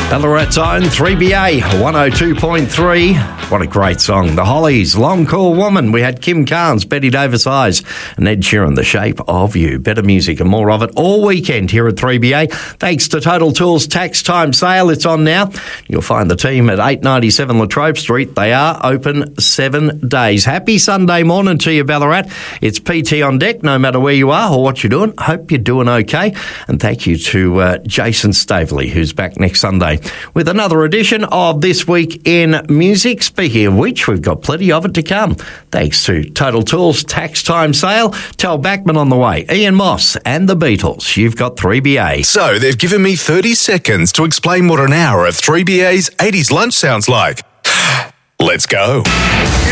Ballarat's own 3BA 102.3. What a great song. The Hollies, Long Cool Woman. We had Kim Carnes, Betty Davis Eyes, and Ed Sheeran, The Shape of You. Better music and more of it all weekend here at 3BA. Thanks to Total Tools Tax Time Sale. It's on now. You'll find the team at 897 Latrobe Street. They are open 7 days. Happy Sunday morning to you, Ballarat. It's PT on deck, no matter where you are or what you're doing. Hope you're doing okay. And thank you to Jason Staveley, who's back next Sunday with another edition of This Week in Music. Speaking of which, we've got plenty of it to come. Thanks to Total Tools Tax Time Sale. Tal Bachman on the way. Ian Moss and the Beatles. You've got 3BA. So they've given me 30 seconds to explain what an hour of 3BA's 80s lunch sounds like. Let's go.